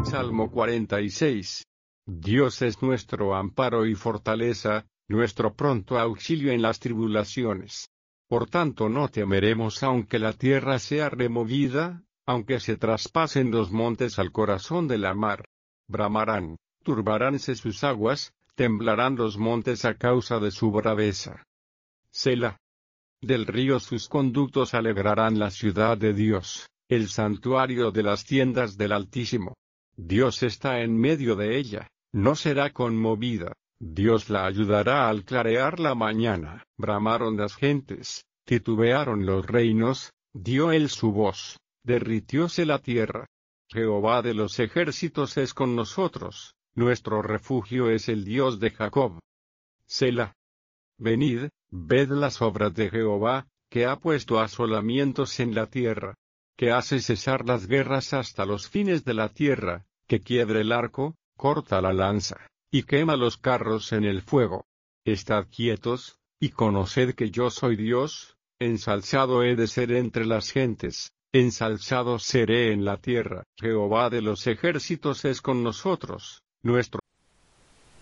Salmo 46. Dios es nuestro amparo y fortaleza, nuestro pronto auxilio en las tribulaciones. Por tanto no temeremos aunque la tierra sea removida, aunque se traspasen los montes al corazón de la mar. Bramarán, turbaránse sus aguas, temblarán los montes a causa de su braveza. Selah. Del río sus conductos alegrarán la ciudad de Dios, el santuario de las tiendas del Altísimo. Dios está en medio de ella, no será conmovida. Dios la ayudará al clarear la mañana. Bramaron las gentes, titubearon los reinos, dio él su voz, derritióse la tierra. Jehová de los ejércitos es con nosotros, nuestro refugio es el Dios de Jacob. Selah. Venid, ved las obras de Jehová, que ha puesto asolamientos en la tierra, que hace cesar las guerras hasta los fines de la tierra, que quiebra el arco, corta la lanza, y quema los carros en el fuego. Estad quietos, y conoced que yo soy Dios, ensalzado he de ser entre las gentes, ensalzado seré en la tierra. Jehová de los ejércitos es con nosotros, nuestro